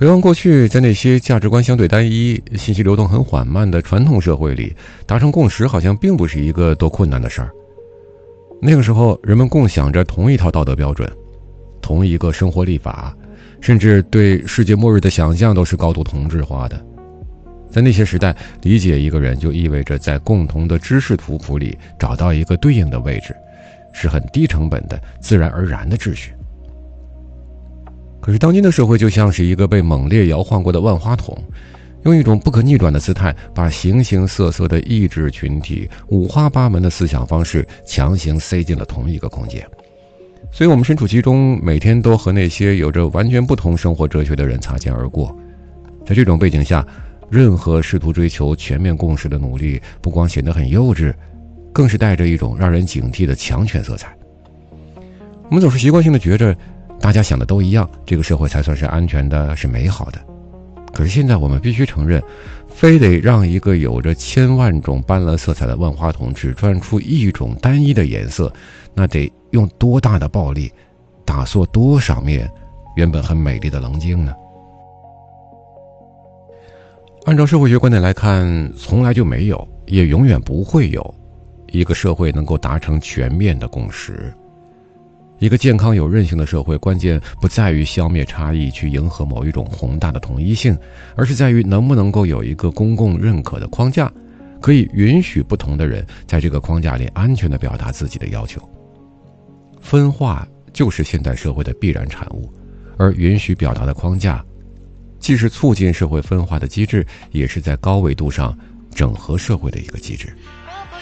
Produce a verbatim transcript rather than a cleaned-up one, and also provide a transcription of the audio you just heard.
回望过去，在那些价值观相对单一、信息流动很缓慢的传统社会里，达成共识好像并不是一个多困难的事儿。那个时候，人们共享着同一套道德标准，同一个生活立法，甚至对世界末日的想象都是高度同质化的。在那些时代，理解一个人就意味着在共同的知识图谱里找到一个对应的位置，是很低成本的、自然而然的秩序。可是当今的社会就像是一个被猛烈摇晃过的万花筒，用一种不可逆转的姿态，把形形色色的意志群体、五花八门的思想方式强行塞进了同一个空间。所以我们身处其中，每天都和那些有着完全不同生活哲学的人擦肩而过。在这种背景下，任何试图追求全面共识的努力，不光显得很幼稚，更是带着一种让人警惕的强权色彩。我们总是习惯性的觉着大家想的都一样，这个社会才算是安全的，是美好的。可是现在我们必须承认，非得让一个有着千万种斑斓色彩的万花筒只转出一种单一的颜色，那得用多大的暴力，打碎多少面原本很美丽的棱镜呢？按照社会学观点来看，从来就没有，也永远不会有一个社会能够达成全面的共识。一个健康有韧性的社会，关键不在于消灭差异去迎合某一种宏大的统一性，而是在于能不能够有一个公共认可的框架，可以允许不同的人在这个框架里安全地表达自己的要求。分化就是现代社会的必然产物，而允许表达的框架既是促进社会分化的机制，也是在高维度上整合社会的一个机制。